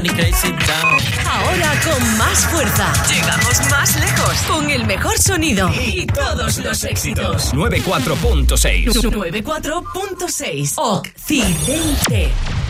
Ahora con más fuerza. Llegamos más lejos. Con el mejor sonido. Y todos los éxitos. 94.6. 94.6. Occidente.